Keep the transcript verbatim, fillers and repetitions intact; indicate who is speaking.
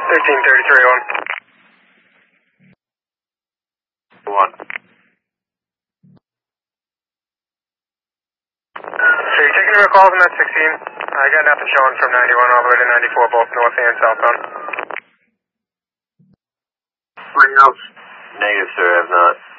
Speaker 1: thirteen thirty-three one. one. So you're taking your calls on that sixteen. I got nothing showing from ninety-one all the way to ninety-four, both north and southbound.
Speaker 2: Anything else?
Speaker 3: Negative, sir, I have not.